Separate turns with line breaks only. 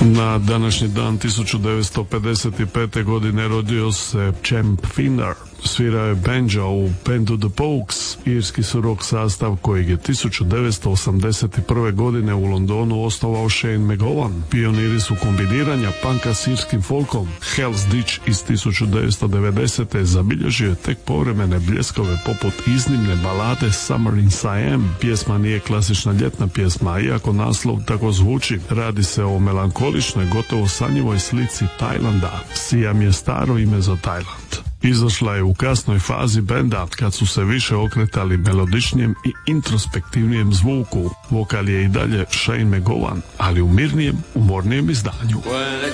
Na današnji dan 1955. godine rodio se Champ Finner. Svirao je banjo u bandu The Pogues, irski su rock sastav kojeg je 1981. godine u Londonu osnovao Shane MacGowan. Pioniri su kombiniranja punka s irskim folkom. Hell's Ditch iz 1990. zabilježio je tek povremene bljeskove poput iznimne balade Summer in Siam. Pjesma nije klasična ljetna pjesma, iako naslov tako zvuči. Radi se o melankoličnoj, gotovo sanjivoj slici Tajlanda. Siam je staro ime za Tajland. Izašla je u kasnoj fazi benda kad su se više okretali melodičnijem i introspektivnijem zvuku. Vokal je i dalje Shane MacGowan, ali u mirnijem, umornijem izdanju.